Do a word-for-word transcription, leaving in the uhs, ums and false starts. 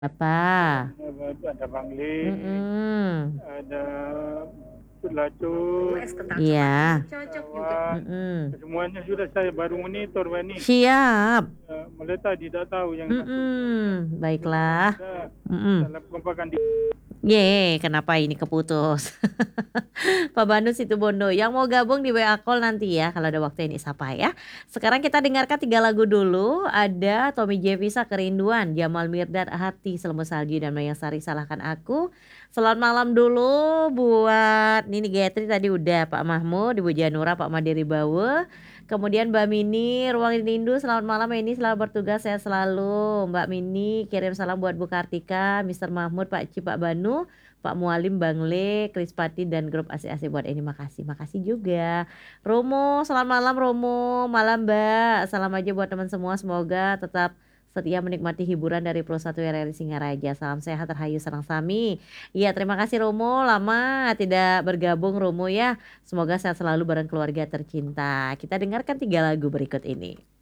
Apa? Ada Bangli, Mhm. ada Pelacur, Iya. Kawan, Mhm. semuanya sudah saya baru monitor ini. Siap. Eee, mulai tadi dah tahu yang masuk semua. Mhm, Mudah-mudahan baiklah. dah Mhm. dalam kompakan di Ye, kenapa ini keputus? Pak Banu Situbondo yang mau gabung di W A call nanti ya kalau ada waktu ini sapa ya. Sekarang kita dengarkan tiga lagu dulu, ada Tommy Jevisa Kerinduan, Jamal Mirdad Hati, Selemu Salju dan Mayang Sari Salahkan Aku. Selamat malam dulu buat Nini Gayatri tadi udah, Pak Mahmud, Ibu Janura, Pak Madiri Bawe, kemudian Mbak Mini, Ruang Rindu selamat malam Eni, selamat bertugas sehat selalu. Mbak Mini kirim salam buat Bu Kartika, Mister Mahmud, Pakcik, Pak Banu, Pak Mualim, Bang Le, Krispati dan grup Asik-Asik buat Eni makasih. Makasih juga. Romo, selamat malam Romo, malam Mbak. Salam aja buat teman semua semoga tetap setia menikmati hiburan dari Pro satu R R I Singaraja. Salam sehat Rahayu Sarang Sami. Iya, terima kasih Romo, lama tidak bergabung Romo ya. Semoga sehat selalu bareng keluarga tercinta. Kita dengarkan tiga lagu berikut ini.